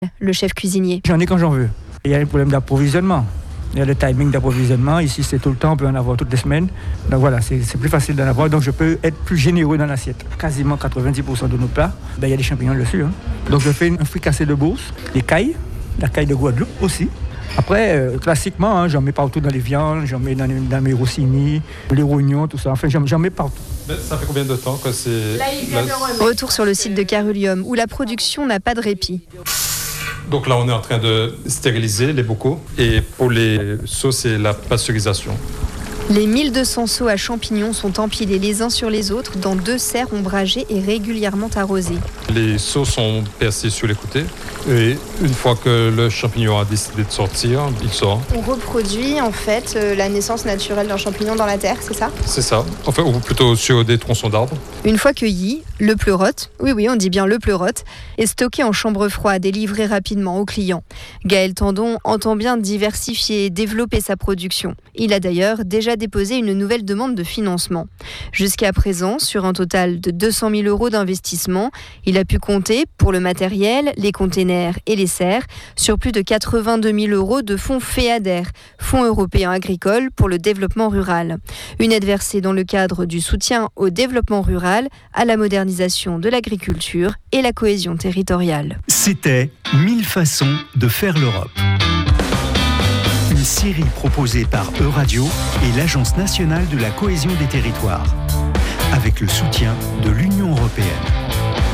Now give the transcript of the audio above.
le chef cuisinier. J'en ai quand j'en veux. Il y a un problème d'approvisionnement. Il y a le timing d'approvisionnement. Ici, c'est tout le temps, on peut en avoir toutes les semaines. Donc voilà, c'est plus facile d'en avoir. Donc je peux être plus généreux dans l'assiette. Quasiment 90% de nos plats, il y a des champignons dessus. Donc je fais un fricassé de Beauce, des cailles, la caille de Guadeloupe aussi. Après, classiquement, j'en mets partout dans les viandes, j'en mets dans mes rossini, les rognons, tout ça. Enfin, j'en mets partout. Ça fait combien de temps que c'est... Retour sur le site de Carulium, où la production n'a pas de répit. Donc là, on est en train de stériliser les bocaux. Et pour les seaux, c'est la pasteurisation. Les 1200 seaux à champignons sont empilés les uns sur les autres dans 2 serres ombragées et régulièrement arrosées. Les seaux sont percés sur les côtés. Et une fois que le champignon a décidé de sortir, il sort. On reproduit en fait la naissance naturelle d'un champignon dans la terre, c'est ça ? C'est ça. Enfin, ou plutôt sur des tronçons d'arbres. Une fois cueilli, le pleurote, oui, on dit bien le pleurote, est stocké en chambre froide et livré rapidement aux clients. Gaël Tandon entend bien diversifier et développer sa production. Il a d'ailleurs déjà déposé une nouvelle demande de financement. Jusqu'à présent, sur un total de 200 000 € d'investissement, il a pu compter, pour le matériel, les containers et les serres, sur plus de 82 000 € de fonds FEADER, Fonds européens agricoles pour le développement rural. Une aide versée dans le cadre du soutien au développement rural, à la modernisation de l'agriculture et la cohésion territoriale. C'était 1000 façons de faire l'Europe. Une série proposée par Euradio et l'Agence nationale de la cohésion des territoires, avec le soutien de l'Union européenne.